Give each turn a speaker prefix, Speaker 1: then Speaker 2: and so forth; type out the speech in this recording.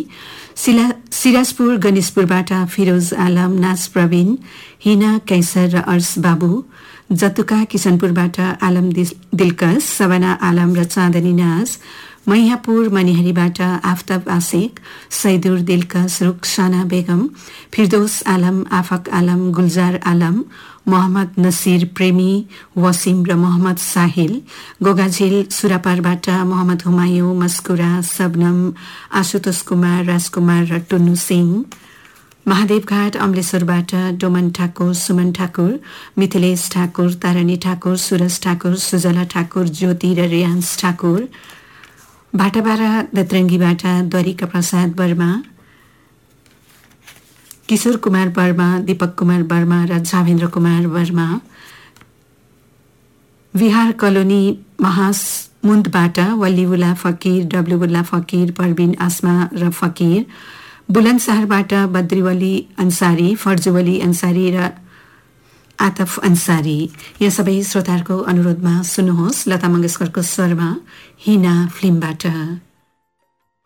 Speaker 1: सिराजपुर गणेशपुरबाट फिरोज आलम, नाज प्रवीण, हिना कैसर र अर्स बाबु, जतुका किशनपुरबाट आलम दिलकस, सबाना आलम र चाँदनी नाज, मैयापुर मनिहरीबाट आफ्ताब आशिक, सैदुर दिलकस, रुखसाना बेगम, फिरदौस आलम, आफक आलम, गुलजार आलम, मोहम्मद नसीर प्रेमी, वसिम र मोहम्मद साहिल, गोगाझिल सुरापारबाट मोहम्मद हुमायूं, मस्कुरा, सबनम, आशुतोष कुमार, राजकुमार र टुन्नु सिंह, महादेवघाट अमलेश्वरबाट डोमन ठाकुर, सुमन ठाकुर, मिथिलेश ठाकुर, तारानी ठाकुर, सुरज ठाकुर, सुजला ठाकुर, ज्योति र रियान्स ठाकुर, भाटाबारा दत्रङ्गीबाट द्वारिका प्रसाद वर्मा, किशोर कुमार वर्मा, दीपक कुमार वर्मा र झावेन्द्र कुमार वर्मा, विहार कलोनी महासमुन्दबाट वल्लीउल्ला फकीर, डब्लुउल्ला फकीर, परबिन आसमा र फकीर, बुलन्दशहरबाट बद्रीवली अन्सारी, फर्जुवली अन्सारी र आतफ अन्सारी। यी सबै श्रोताहरूको अनुरोधमा सुन्नुहोस् लता मंगेशकरको स्वरमा हिना फिल्मबाट।